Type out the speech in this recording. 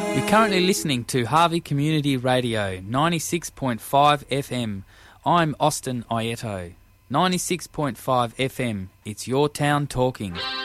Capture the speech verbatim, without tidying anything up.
You're currently listening to Harvey Community Radio, ninety-six point five F M. I'm Austin Aieto. ninety-six point five F M, it's your town talking.